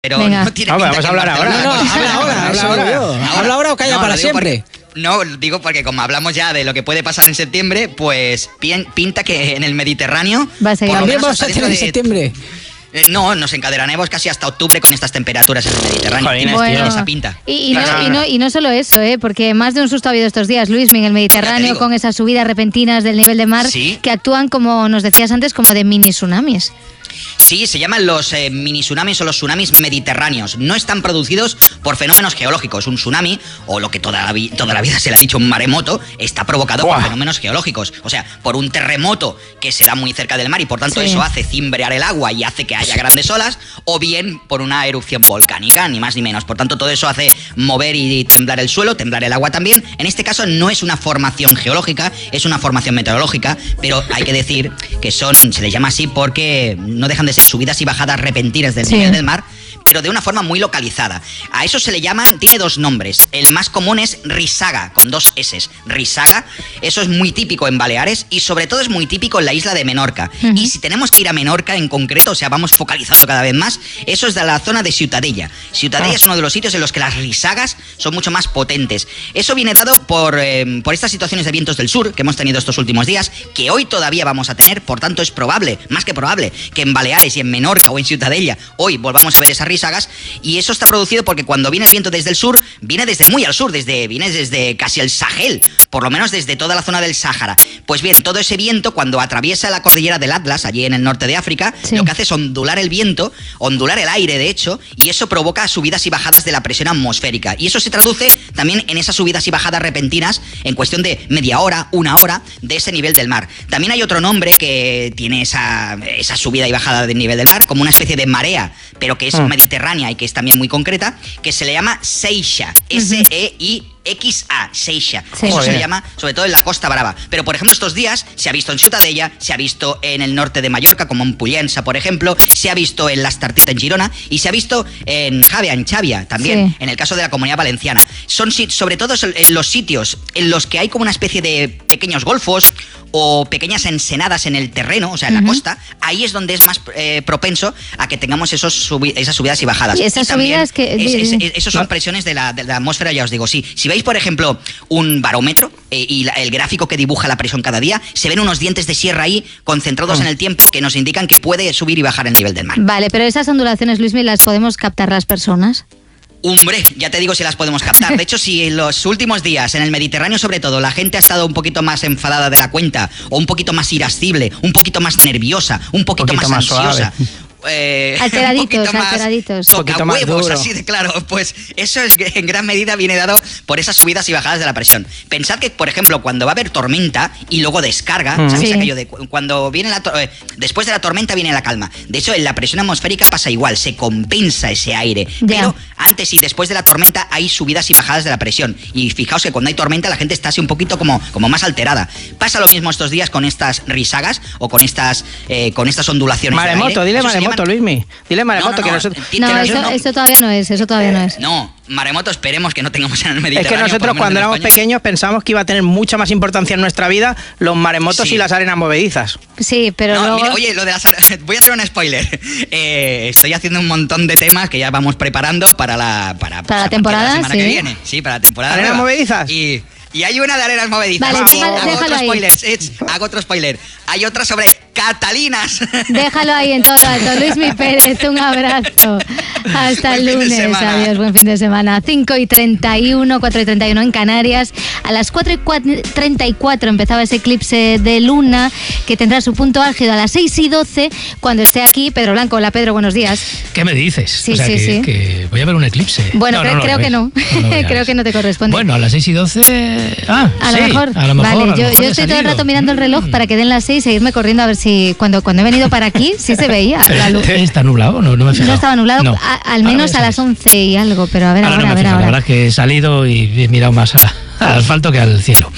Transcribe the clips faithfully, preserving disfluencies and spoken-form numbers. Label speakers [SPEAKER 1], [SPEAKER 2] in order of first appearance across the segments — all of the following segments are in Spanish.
[SPEAKER 1] Pero
[SPEAKER 2] Venga.
[SPEAKER 1] no tiene
[SPEAKER 3] Ah,
[SPEAKER 1] pinta
[SPEAKER 3] vamos
[SPEAKER 1] que
[SPEAKER 3] a hablar
[SPEAKER 1] en
[SPEAKER 3] ahora.
[SPEAKER 1] Barcelona-
[SPEAKER 3] No, no, habla ahora, habla ahora. Habla ahora o calla
[SPEAKER 1] No,
[SPEAKER 3] para
[SPEAKER 1] lo digo
[SPEAKER 3] siempre.
[SPEAKER 1] porque- No, digo porque como hablamos ya de lo que puede pasar en septiembre, pues pin- pinta que en el Mediterráneo...
[SPEAKER 2] Va a seguir.
[SPEAKER 1] por lo
[SPEAKER 3] También
[SPEAKER 1] menos
[SPEAKER 3] vamos a
[SPEAKER 1] hasta
[SPEAKER 3] hacer en
[SPEAKER 1] dentro de-
[SPEAKER 3] septiembre.
[SPEAKER 1] Eh, no, nos encadenaremos casi hasta octubre con estas temperaturas en el Mediterráneo.
[SPEAKER 3] Jolines,
[SPEAKER 1] Tiene
[SPEAKER 2] tío.
[SPEAKER 1] esa pinta.
[SPEAKER 2] Y, y,
[SPEAKER 3] Claro,
[SPEAKER 2] no,
[SPEAKER 3] claro.
[SPEAKER 2] y, no, y no solo eso, ¿eh? Porque más de un susto ha habido estos días, Luis, en el Mediterráneo,
[SPEAKER 1] digo.
[SPEAKER 2] con esas subidas repentinas del nivel de mar
[SPEAKER 1] Sí.
[SPEAKER 2] que actúan, como nos decías antes, como de mini tsunamis.
[SPEAKER 1] Sí, se llaman los eh, mini tsunamis o los tsunamis mediterráneos. No están producidos por fenómenos geológicos. Un tsunami, o lo que toda la, vi- toda la vida se le ha dicho un maremoto, está provocado
[SPEAKER 3] Buah.
[SPEAKER 1] por fenómenos geológicos. O sea, por un terremoto que se da muy cerca del mar y por tanto
[SPEAKER 2] Sí.
[SPEAKER 1] eso hace cimbrear el agua y hace que haya grandes olas, o bien por una erupción volcánica, ni más ni menos. Por tanto, todo eso hace mover y temblar el suelo, temblar el agua también. En este caso no es una formación geológica, es una formación meteorológica, pero hay que decir que son, se les llama así porque no dejan de ser subidas y bajadas repentinas del
[SPEAKER 2] Sí.
[SPEAKER 1] nivel del mar, pero de una forma muy localizada. A eso se le llaman, tiene dos nombres. El más común es risaga, con dos S. Risaga, eso es muy típico en Baleares y sobre todo es muy típico en la isla de Menorca.
[SPEAKER 2] Ujú.
[SPEAKER 1] Y si tenemos que ir a Menorca en concreto, o sea, vamos focalizando cada vez más, eso es de la zona de Ciutadella. Ciutadella
[SPEAKER 3] Ah.
[SPEAKER 1] es uno de los sitios en los que las risagas son mucho más potentes. Eso viene dado por, eh, por estas situaciones de vientos del sur que hemos tenido estos últimos días, que hoy todavía vamos a tener, por tanto es probable, más que probable, que en Baleares y en Menorca o en Ciutadella hoy volvamos a ver esas risagas, y eso está producido porque cuando viene el viento desde el sur, viene desde muy al sur, desde, viene desde casi el Sahel, por lo menos desde toda la zona del Sáhara. Pues bien, todo ese viento cuando atraviesa la cordillera del Atlas, allí en el norte de África,
[SPEAKER 2] Sí.
[SPEAKER 1] lo que hace es ondular el viento, ondular el aire de hecho, y eso provoca subidas y bajadas de la presión atmosférica. Y eso se traduce también en esas subidas y bajadas repentinas en cuestión de media hora, una hora de ese nivel del mar. También hay otro nombre que tiene esa, esa subida y bajada del nivel del mar, como una especie de marea, pero que es
[SPEAKER 3] Ah.
[SPEAKER 1] mediterránea y que es también muy concreta, que se le llama Seixa, S E I X A, Seixa.
[SPEAKER 2] Sí.
[SPEAKER 1] Eso se
[SPEAKER 3] Joder.
[SPEAKER 1] le llama sobre todo en la Costa Brava. Pero, por ejemplo, estos días se ha visto en Ciutadella, se ha visto en el norte de Mallorca, como en Pollença, por ejemplo, se ha visto en Las Tartet, en Girona, y se ha visto en Javea, en Xàbia, también,
[SPEAKER 2] Sí.
[SPEAKER 1] en el caso de la Comunidad Valenciana. Son sit- sobre todo son, eh, los sitios en los que hay como una especie de pequeños golfos o pequeñas ensenadas en el terreno, o sea, en
[SPEAKER 2] Ujú.
[SPEAKER 1] la costa, ahí es donde es más eh, propenso a que tengamos esos subi- esas subidas y bajadas.
[SPEAKER 2] Y esas
[SPEAKER 1] también
[SPEAKER 2] subidas que-
[SPEAKER 1] es- es- es- esos son presiones de la, de la atmósfera, ya os digo. Sí, si veis, por ejemplo, un barómetro eh, y la- el gráfico que dibuja la presión cada día, se ven unos dientes de sierra ahí concentrados
[SPEAKER 3] Ah.
[SPEAKER 1] en el tiempo que nos indican que puede subir y bajar el nivel del mar.
[SPEAKER 2] Vale, pero esas ondulaciones, Luismi, ¿las podemos captar las personas?
[SPEAKER 1] Hombre, ya te digo si las podemos captar. De hecho, si en los últimos días, en el Mediterráneo sobre todo, la gente ha estado un poquito más enfadada de la cuenta, o un poquito más irascible, un poquito más nerviosa, un poquito,
[SPEAKER 3] Poquito
[SPEAKER 1] más
[SPEAKER 3] más
[SPEAKER 1] ansiosa...
[SPEAKER 3] suave.
[SPEAKER 1] eh,
[SPEAKER 2] Alteraditos,
[SPEAKER 1] un poquito más
[SPEAKER 2] alteraditos.
[SPEAKER 1] toca
[SPEAKER 3] Poquito más
[SPEAKER 1] huevos,
[SPEAKER 3] duro.
[SPEAKER 1] así de claro. Pues eso es que en gran medida viene dado por esas subidas y bajadas de la presión. Pensad que, por ejemplo, cuando va a haber tormenta y luego descarga,
[SPEAKER 3] Mm.
[SPEAKER 1] ¿sabéis
[SPEAKER 2] Sí.
[SPEAKER 1] aquello de cu- cuando viene la to- eh, después de la tormenta viene la calma? De hecho, en la presión atmosférica pasa igual, se compensa ese aire.
[SPEAKER 2] Ya.
[SPEAKER 1] Pero antes y después de la tormenta hay subidas y bajadas de la presión. Y fijaos que cuando hay tormenta la gente está así un poquito como, como más alterada. Pasa lo mismo estos días con estas risagas o con estas, eh, con estas ondulaciones. del
[SPEAKER 3] Maremoto,
[SPEAKER 1] aire.
[SPEAKER 3] dile
[SPEAKER 1] Eso se
[SPEAKER 3] maremoto,
[SPEAKER 1] llaman-
[SPEAKER 3] Luismi. Dile maremoto,
[SPEAKER 1] No, no,
[SPEAKER 3] que
[SPEAKER 1] no,
[SPEAKER 3] nosotros...
[SPEAKER 1] ti-
[SPEAKER 2] No,
[SPEAKER 1] que
[SPEAKER 2] eso,
[SPEAKER 1] nosotros no.
[SPEAKER 2] eso todavía no es, eso todavía no es.
[SPEAKER 1] No, maremoto esperemos que no tengamos en el
[SPEAKER 3] Es
[SPEAKER 1] Mediterráneo.
[SPEAKER 3] que
[SPEAKER 1] por
[SPEAKER 3] nosotros
[SPEAKER 1] lo menos
[SPEAKER 3] cuando
[SPEAKER 1] en
[SPEAKER 3] éramos
[SPEAKER 1] España.
[SPEAKER 3] pequeños pensamos que iba a tener mucha más importancia en nuestra vida los maremotos
[SPEAKER 1] Sí.
[SPEAKER 3] y las arenas movedizas.
[SPEAKER 2] Sí, pero
[SPEAKER 1] No,
[SPEAKER 2] luego...
[SPEAKER 1] mira, oye, lo de las are- voy a hacer un spoiler. Eh, estoy haciendo un montón de temas que ya vamos preparando para la para,
[SPEAKER 2] ¿Para la
[SPEAKER 1] a partir de
[SPEAKER 2] temporada?
[SPEAKER 1] semana
[SPEAKER 2] Sí.
[SPEAKER 1] que viene. Sí, para la temporada.
[SPEAKER 3] ¿Arenas
[SPEAKER 1] nueva.
[SPEAKER 3] movedizas?
[SPEAKER 1] Y, y hay una de arenas movedizas.
[SPEAKER 2] Vale,
[SPEAKER 1] Y
[SPEAKER 2] déjalo-
[SPEAKER 1] hago
[SPEAKER 2] déjalo
[SPEAKER 1] otro
[SPEAKER 2] ahí.
[SPEAKER 1] spoiler. Ech, hago otro spoiler. Hay otra sobre Catalinas.
[SPEAKER 2] Déjalo ahí en todo lo alto. Luismi Pérez, un abrazo. Hasta el
[SPEAKER 1] Buen fin de
[SPEAKER 2] lunes.
[SPEAKER 1] semana.
[SPEAKER 2] Adiós, buen fin de semana. cinco y treinta y uno, cuatro y treinta y uno en Canarias. A las cuatro y treinta y cuatro empezaba ese eclipse de luna que tendrá su punto álgido a las seis y doce cuando esté aquí Pedro Blanco. Hola, Pedro, buenos días.
[SPEAKER 4] ¿Qué me dices?
[SPEAKER 2] Sí,
[SPEAKER 4] o sea,
[SPEAKER 2] sí,
[SPEAKER 4] que,
[SPEAKER 2] sí.
[SPEAKER 4] que voy a ver un eclipse.
[SPEAKER 2] Bueno,
[SPEAKER 4] No,
[SPEAKER 2] cre-
[SPEAKER 4] no, no,
[SPEAKER 2] creo
[SPEAKER 4] lo
[SPEAKER 2] que
[SPEAKER 4] ves.
[SPEAKER 2] no.
[SPEAKER 4] No lo veas.
[SPEAKER 2] Creo que no te corresponde.
[SPEAKER 4] Bueno, a las seis y doce... Ah,
[SPEAKER 2] A
[SPEAKER 4] sí,
[SPEAKER 2] lo mejor.
[SPEAKER 4] a lo mejor.
[SPEAKER 2] Vale,
[SPEAKER 4] a lo
[SPEAKER 2] yo,
[SPEAKER 4] mejor
[SPEAKER 2] yo
[SPEAKER 4] ya ha
[SPEAKER 2] estoy todo el
[SPEAKER 4] salido.
[SPEAKER 2] rato mirando el reloj
[SPEAKER 4] Mm.
[SPEAKER 2] para que den las seis e irme corriendo a ver si cuando, cuando he venido para aquí sí se veía la luz.
[SPEAKER 4] ¿Está nublado? No, no me he fijado.
[SPEAKER 2] No estaba nublado,
[SPEAKER 4] No.
[SPEAKER 2] a- al
[SPEAKER 4] Ahora
[SPEAKER 2] menos
[SPEAKER 4] ya
[SPEAKER 2] a las
[SPEAKER 4] sabes.
[SPEAKER 2] once y algo, pero a ver
[SPEAKER 4] Ahora
[SPEAKER 2] ahora,
[SPEAKER 4] no
[SPEAKER 2] a
[SPEAKER 4] me he
[SPEAKER 2] ver
[SPEAKER 4] fijado. La
[SPEAKER 2] ahora.
[SPEAKER 4] verdad que he salido y he mirado más a- al asfalto que al cielo.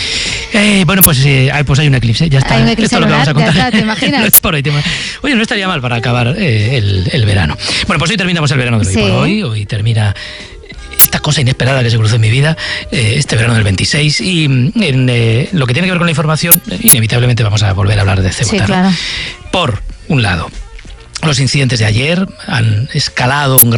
[SPEAKER 4] Eh, bueno, pues, eh, ay, pues hay un eclipse, ya está.
[SPEAKER 2] Hay un eclipse
[SPEAKER 4] Esto es lo que vamos a
[SPEAKER 2] lunar, ya
[SPEAKER 4] contar.
[SPEAKER 2] está, ¿te imaginas?
[SPEAKER 4] No es por hoy, te- Oye, no estaría mal para acabar eh, el, el verano. Bueno, pues hoy terminamos el verano de hoy
[SPEAKER 2] Sí.
[SPEAKER 4] por hoy. Hoy termina esta cosa inesperada que se cruzó en mi vida, eh, este verano del veintiséis. Y mm, en eh, lo que tiene que ver con la información, eh, inevitablemente vamos a volver a hablar de Ceuta.
[SPEAKER 2] Sí,
[SPEAKER 4] ¿no?
[SPEAKER 2] claro.
[SPEAKER 4] Por un lado, los incidentes de ayer han escalado un gran